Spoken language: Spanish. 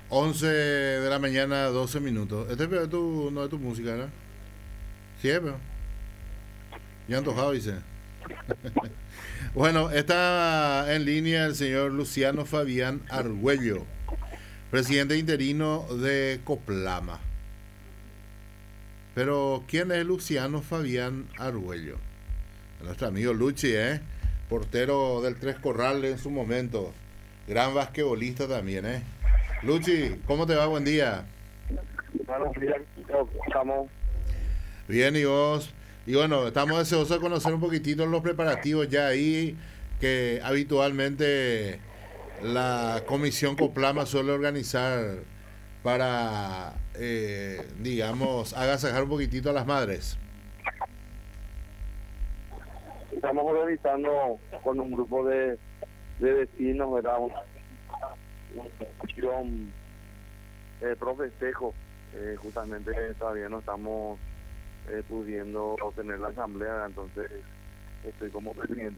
11 de la mañana, 12 minutos. Este es no es tu música, ¿no? Sí, pero. Ya antojado, dice. Bueno, está en línea el señor Luciano Fabián Argüello, presidente interino de Coplama. Pero, ¿quién es Luciano Fabián Argüello? Nuestro amigo Luchi, ¿eh? Portero del Tres Corrales en su momento. Gran basquetbolista también, ¿eh? Luchi, ¿cómo te va? Buen día. Buenos días, estamos. Bien, y vos. Y bueno, estamos deseosos de conocer un poquitito los preparativos ya ahí que habitualmente la Comisión Coplama suele organizar para, digamos, agasajar un poquitito a las madres. Estamos organizando con un grupo de vecinos, ¿verdad? Una acción pro festejo. Justamente todavía no estamos pudiendo obtener la asamblea, entonces estoy como presidente